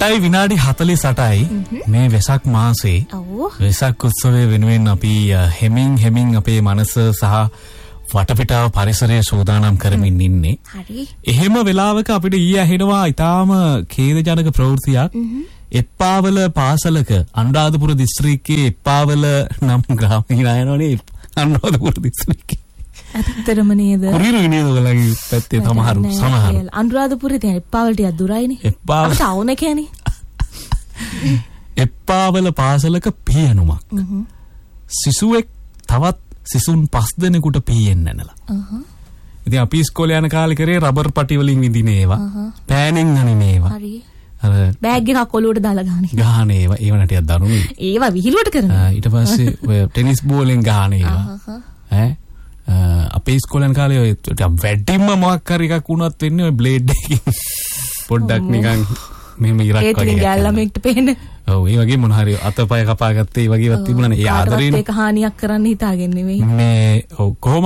8යි විනාඩි 48යි මේ වෙසක් මාසේ. ඔව්. වෙසක් උත්සවයේ වෙනුවෙන් අපි හෙමින් අපේ මනස සහ වටපිටාව පරිසරය සෝදානම් කරමින් ඉන්නේ. හරි. එහෙම වෙලාවක අපිට ඊයේ ඇහෙනවා ඊටාම ඛේදජනක ප්‍රවෘත්තියක්. එප්පාවල පාසලක අනුරාධපුර දිස්ත්‍රික්කයේ එප්පාවල නම් ග්‍රාමීය නයනෝනේ අනුරාධපුර දිස්ත්‍රික්කේ. ඇත්තටම නේද? කුරිරු නේද ඔයගලගේ පැත්තේ සමහරු. අනුරාධපුරේ තියෙන එප්පාවල ටිකක් දුරයිනේ. එප්පාවල ටවුන් එකේනේ. එප්පාවල පාසලක පියනුමක්. සිසුවෙක් තවත් සිසුන් 5 දෙනෙකුට පීයෙන් නැනලා. ඉතින් අපි ඉස්කෝලේ යන කාලේ කරේ රබර් පටි වලින් විදින ඒවා. පෑනෙන් අනින ඒවා. හරි. අර බෑග් එකක් ඔලුවට දාලා ගහන්නේ. ගහන ඒවා ඒව ටිකක් දරුණුයි. ඒවා විහිළුවට කරනවා. ඊට පස්සේ ඔය ටෙනිස් බෝලෙන් ගහන ඒවා. අපේ ඉස්කෝලේ යන කාලේ ඔය වැඩිම මොකක් හරි එකක් වුණත් වෙන්නේ ඔය බ්ලේඩ් එකකින්. පොඩ්ඩක් නිකන් මෙහෙම ඉරක් වගේ. ඒත් ගෑල්ලාමෙක්ට පේන්නේ. ඔව් ඒ වගේ මොන හරි අතපය කපාගත්තේ ඒ වගේවත් තිබුණානේ. ඒ ආදරේනේ. ඒක හානියක් කරන්න හිතාගෙන නෙවෙයි. මේ ඔව් කොහොම